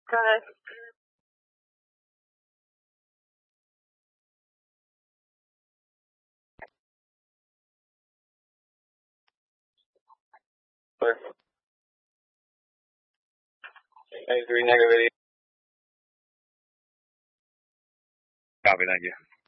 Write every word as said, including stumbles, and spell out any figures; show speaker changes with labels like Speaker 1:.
Speaker 1: Go ahead. Clear. Three negative eighty. Copy, thank you.